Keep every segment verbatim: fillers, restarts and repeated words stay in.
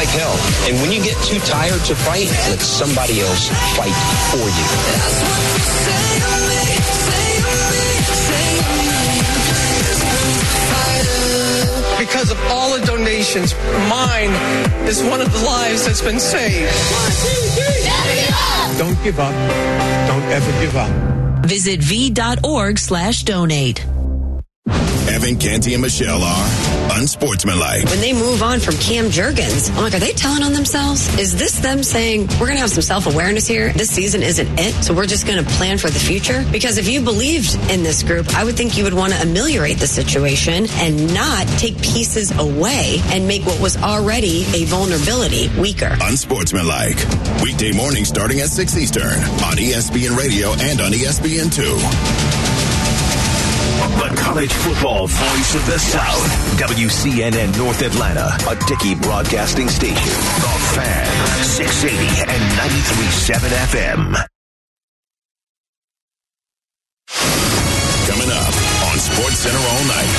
like hell. And when you get too tired to fight, let somebody else fight for you. That's what you say to me, say to me, say to me. Because of all the donations, mine is one of the lives that's been saved. One, two, three. Never give up. Don't give up. Don't ever give up. Visit v.org slash donate. Evan, Canty, and Michelle are unsportsmanlike. When they move on from Cam Jurgens, I'm like, are they telling on themselves? Is this them saying, we're going to have some self-awareness here? This season isn't it, so we're just going to plan for the future? Because if you believed in this group, I would think you would want to ameliorate the situation and not take pieces away and make what was already a vulnerability weaker. Unsportsmanlike. Weekday mornings starting at six Eastern on E S P N Radio and on E S P N two. The college football voice of the South. W C N N North Atlanta, a Dickey broadcasting station. The Fan, six eighty and ninety-three point seven F M. Coming up on Sports Center all night.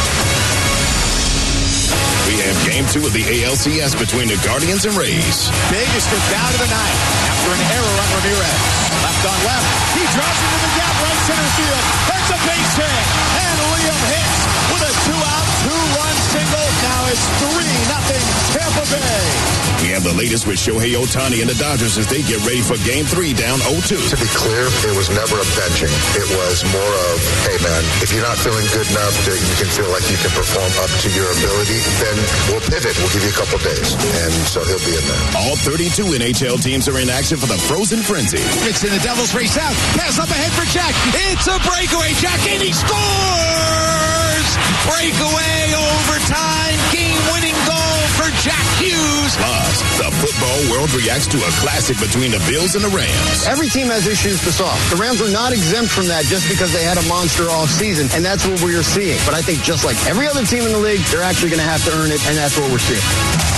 We have game two of the A L C S between the Guardians and Rays. Biggest bout of the night after an error on Ramirez. Left on left. He drives into the gap right center field. That's a base hit. And Liam Hicks with a two-out, two-run single. Now it's three nothing Tampa Bay. We have the latest with Shohei Ohtani and the Dodgers as they get ready for game three down oh two. To be clear, it was never a benching. It was more of, hey, man, if you're not feeling good enough that you can feel like you can perform up to your ability, then we'll pivot. We'll give you a couple days. And so he'll be in there. All thirty-two N H L teams are in action for the Frozen Frenzy. It's in the Devils race out. Pass up ahead for Jack. It's a breakaway. Jack, and he scores! Breakaway overtime. Game-winning goal for Jack Hughes. Plus, the football world reacts to a classic between the Bills and the Rams. Every team has issues to solve. The Rams are not exempt from that just because they had a monster offseason, and that's what we're seeing. But I think just like every other team in the league, they're actually going to have to earn it, and that's what we're seeing.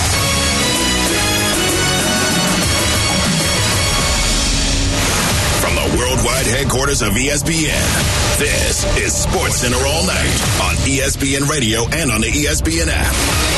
From the worldwide headquarters of E S P N, this is Sports Center all night on E S P N Radio and on the E S P N app.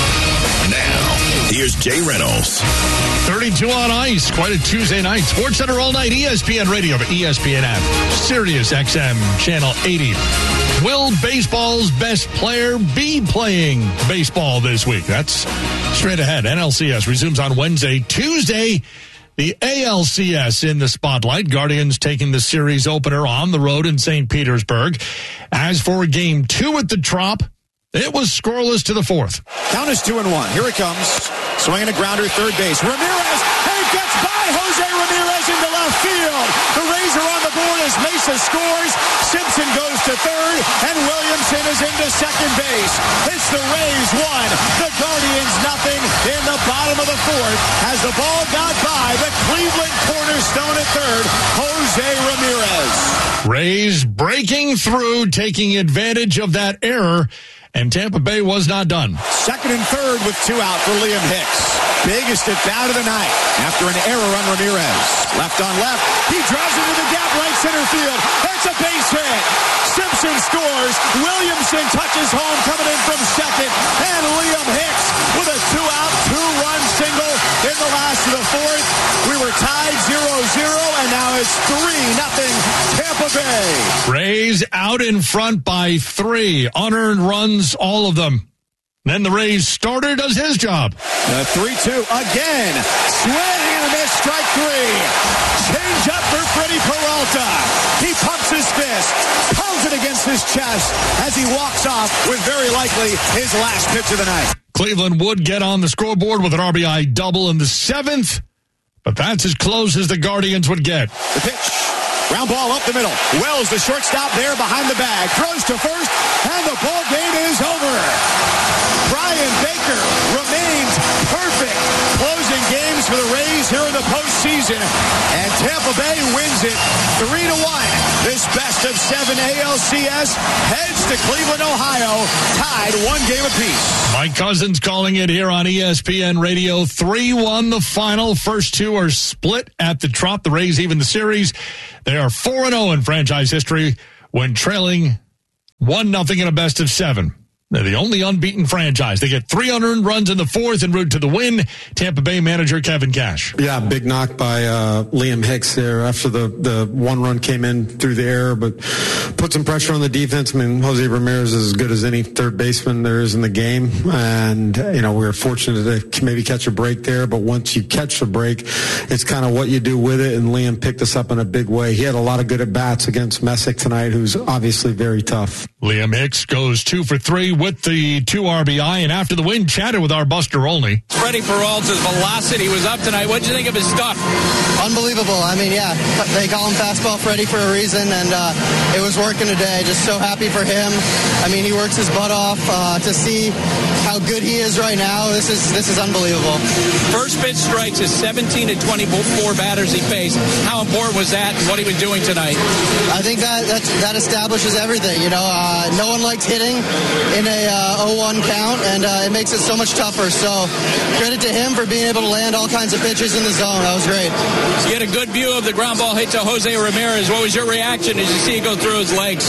Now, here's Jay Reynolds. thirty-two on ice. Quite a Tuesday night. Sports Center all night. E S P N Radio, E S P N app. Sirius X M, channel eighty. Will baseball's best player be playing baseball this week? That's straight ahead. N L C S resumes on Wednesday. Tuesday, the A L C S in the spotlight. Guardians taking the series opener on the road in Saint Petersburg. As for game two at the Trop, it was scoreless to the fourth. Count is two and one. Here it comes. Swinging a grounder, third base. Ramirez, and it gets by Jose Ramirez into left field. The Rays are on the board as Mesa scores. Simpson goes to third, and Williamson is into second base. It's the Rays one, the Guardians nothing in the bottom of the fourth as the ball got by the Cleveland cornerstone at third, Jose Ramirez. Rays breaking through, taking advantage of that error. And Tampa Bay was not done. Second and third with two out for Liam Hicks. Biggest at bat of the night after an error on Ramirez. Left on left. He drives into the gap right center field. That's a base hit. Simpson scores. Williamson touches home coming in from second. And Liam Hicks with a two-out, two-run single in the last of the fourth. We were tied zero zero, and now it's three nothing Tampa Bay. Rays out in front by three. Unearned runs, all of them. Then the Rays starter does his job. The three two again. Swing and a miss, strike three. Change up for Freddie Peralta. He pumps his fist, pulls it against his chest as he walks off with very likely his last pitch of the night. Cleveland would get on the scoreboard with an R B I double in the seventh, but that's as close as the Guardians would get. The pitch. Ground ball up the middle. Wells, the shortstop there behind the bag. Throws to first, and the ball game is over. Brian Baker remains perfect. Closing games for the Rays here in the postseason. And Tampa Bay wins it three to one. This best of seven A L C S heads to Cleveland, Ohio, tied one game apiece. Mike Cousins calling it here on E S P N Radio. three one the final. First two are split at the Trop. The Rays even the series. They are four and oh in franchise history when trailing one nothing in a best of seven. They're the only unbeaten franchise. They get three unearned runs in the fourth en route to the win. Tampa Bay manager Kevin Cash. Yeah, big knock by uh, Liam Hicks there after the, the one run came in through the air, but put some pressure on the defense. I mean, Jose Ramirez is as good as any third baseman there is in the game. And, you know, we were fortunate to maybe catch a break there, but once you catch a break, it's kind of what you do with it. And Liam picked us up in a big way. He had a lot of good at-bats against Messick tonight, who's obviously very tough. Liam Hicks goes two for three with the two R B I, and after the win, chatted with our Buster Olney. Freddie Peralta's velocity was up tonight. What did you think of his stuff? Unbelievable. I mean, yeah, they call him Fastball Freddie for a reason, and uh, it was working today. Just so happy for him. I mean, he works his butt off. Uh, to see how good he is right now, this is this is unbelievable. First pitch strikes is seventeen to twenty-four batters he faced. How important was that and what he was doing tonight? I think that that's, that establishes everything. You know, uh, no one likes hitting in a uh, oh one count, and uh, it makes it so much tougher. So credit to him for being able to land all kinds of pitches in the zone. That was great. You had a good view of the ground ball hit to Jose Ramirez. What was your reaction as you see it go through his legs?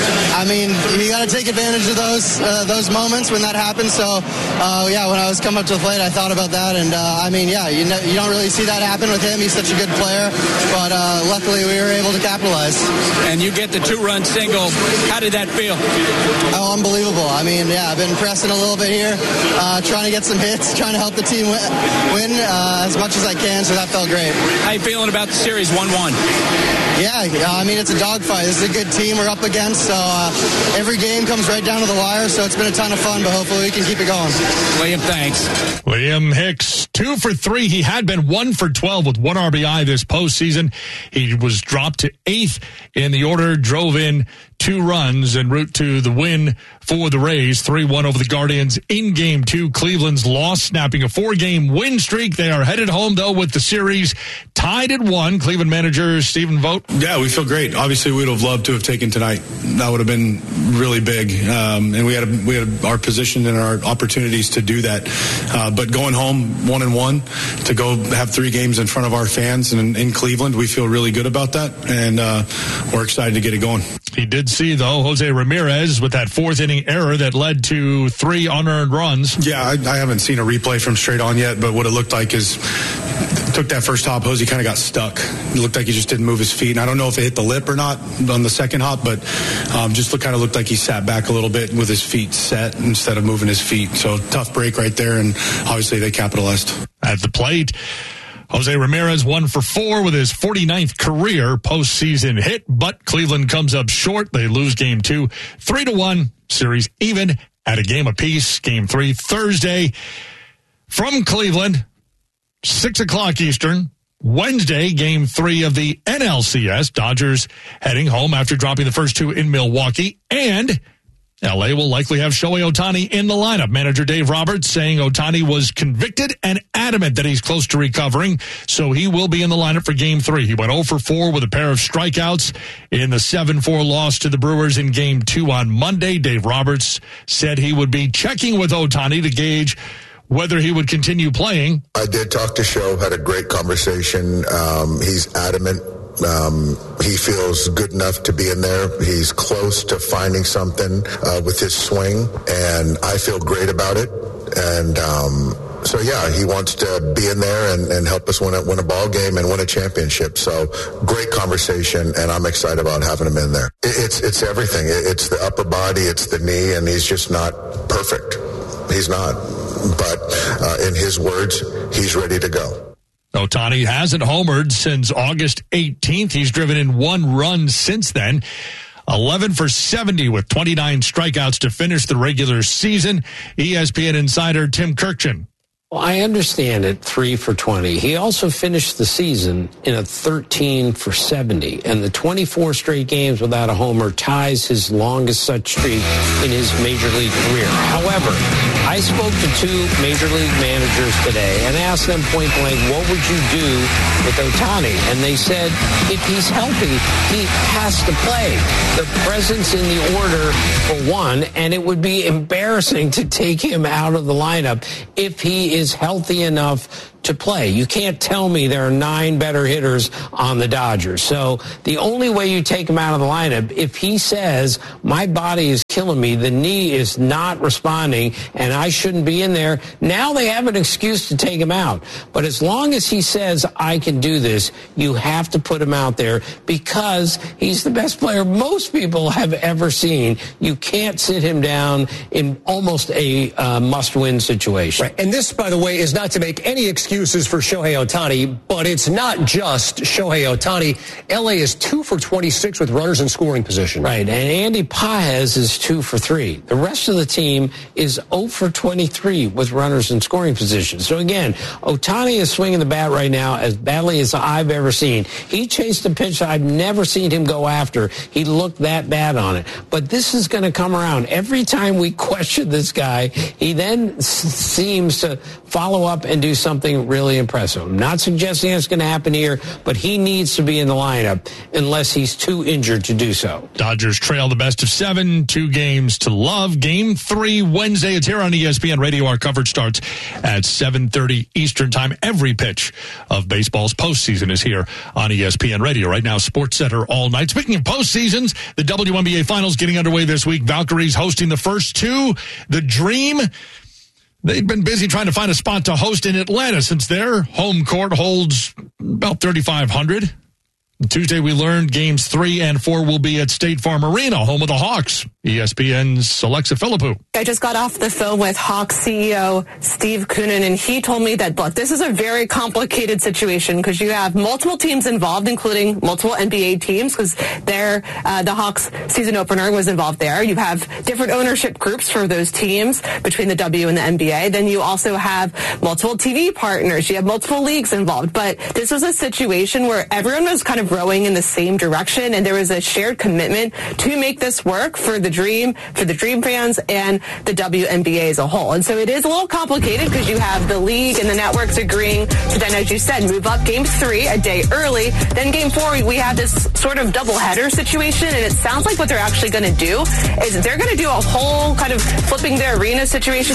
I mean, you got to take advantage of those uh, those moments when that happens. So, uh, yeah, when I was coming up to the plate, I thought about that. And, uh, I mean, yeah, you, know, you don't really see that happen with him. He's such a good player. But uh, luckily, we were able to capitalize. And you get the two-run single. How did that feel? Oh, unbelievable. I mean, yeah, I've been pressing a little bit here, uh, trying to get some hits, trying to help the team win uh, as much as I can. So that felt great. How you feeling about the series one one? Yeah, I mean, it's a dogfight. This is a good team we're up against, so uh, every game comes right down to the wire, so it's been a ton of fun, but hopefully we can keep it going. Liam, thanks. Liam Hicks, two for three. He had been one for twelve with one R B I this postseason. He was dropped to eighth in the order, drove in two runs en route to the win for the Rays, three one over the Guardians in Game two. Cleveland's loss, snapping a four-game win streak. They are headed home, though, with the series tied at one. Cleveland manager Stephen Vogt. Yeah, we feel great. Obviously, we would have loved to have taken tonight. That would have been really big, um, and we had a, we had our position and our opportunities to do that. Uh, but going home one and one to go have three games in front of our fans and in Cleveland, we feel really good about that, and uh, we're excited to get it going. He did see, though, Jose Ramirez with that fourth inning error that led to three unearned runs. Yeah, I, I haven't seen a replay from straight on yet, but what it looked like is took that first hop, Jose kind of got stuck. It looked like he just didn't move his feet. And I don't know if it hit the lip or not on the second hop, but um, just look, kind of looked like he sat back a little bit with his feet set instead of moving his feet. So tough break right there, and obviously they capitalized. At the plate, Jose Ramirez one for four with his forty-ninth career postseason hit, but Cleveland comes up short. They lose game two, three to one, series even at a game apiece. Game three Thursday from Cleveland, six o'clock Eastern. Wednesday, game three of the N L C S. Dodgers heading home after dropping the first two in Milwaukee, and L A will likely have Shohei Ohtani in the lineup. Manager Dave Roberts saying Ohtani was convicted and adamant that he's close to recovering, so he will be in the lineup for Game three. He went oh for four with a pair of strikeouts in the seven four loss to the Brewers in Game two on Monday. Dave Roberts said he would be checking with Ohtani to gauge whether he would continue playing. I did talk to Sho, had a great conversation. Um, he's adamant. Um, he feels good enough to be in there. He's close to finding something uh, with his swing, and I feel great about it. And um, so, yeah, he wants to be in there and, and help us win a, win a ball game and win a championship. So great conversation, and I'm excited about having him in there. It, it's it's everything. It, it's the upper body, it's the knee, and he's just not perfect. He's not. But uh, in his words, he's ready to go. Ohtani hasn't homered since August eighteenth. He's driven in one run since then. eleven for seventy with twenty-nine strikeouts to finish the regular season. E S P N insider Tim Kirkjian. Well, I understand it, three for twenty. He also finished the season in a thirteen for seventy, and the twenty-four straight games without a homer ties his longest such streak in his major league career. However, I spoke to two major league managers today and asked them point blank, what would you do with Ohtani? And they said, if he's healthy, he has to play. The presence in the order, for one, and it would be embarrassing to take him out of the lineup if he is healthy enough to play. You can't tell me there are nine better hitters on the Dodgers. So the only way you take him out of the lineup, if he says, my body is killing me. The knee is not responding, and I shouldn't be in there. Now they have an excuse to take him out. But as long as he says, I can do this, you have to put him out there because he's the best player most people have ever seen. You can't sit him down in almost a uh, must-win situation. Right. And this, by the way, is not to make any excuses for Shohei Ohtani, but it's not just Shohei Ohtani. L A is two for twenty-six with runners in scoring position. Right, and Andy Paez is two for three. The rest of the team is zero for twenty-three with runners in scoring position. So again, Ohtani is swinging the bat right now as badly as I've ever seen. He chased a pitch I've never seen him go after. He looked that bad on it. But this is going to come around. Every time we question this guy, he then s- seems to follow up and do something really impressive. I'm not suggesting it's going to happen here, but he needs to be in the lineup unless he's too injured to do so. Dodgers trail the best of seven, two games to love. Game three Wednesday. It's here on E S P N Radio. Our coverage starts at seven thirty Eastern Time. Every pitch of baseball's postseason is here on E S P N Radio. Right now, Sports Center all night. Speaking of postseasons, the W N B A Finals getting underway this week. Valkyries hosting the first two. The Dream, they've been busy trying to find a spot to host in Atlanta since their home court holds about thirty-five hundred. Tuesday, we learned games three and four will be at State Farm Arena, home of the Hawks. E S P N's Alexa Philippou. I just got off the phone with Hawks C E O Steve Koonin, and he told me that, look, this is a very complicated situation because you have multiple teams involved, including multiple N B A teams, because there, uh, the Hawks season opener was involved there. You have different ownership groups for those teams between the W and the N B A. Then you also have multiple T V partners. You have multiple leagues involved. But this was a situation where everyone was kind of rowing in the same direction, and there was a shared commitment to make this work for the Dream, for the Dream fans, and the W N B A as a whole. And so it is a little complicated because you have the league and the networks agreeing to then, as you said, move up game three a day early. Then game four, we have this sort of doubleheader situation, and it sounds like what they're actually going to do is they're going to do a whole kind of flipping their arena situation.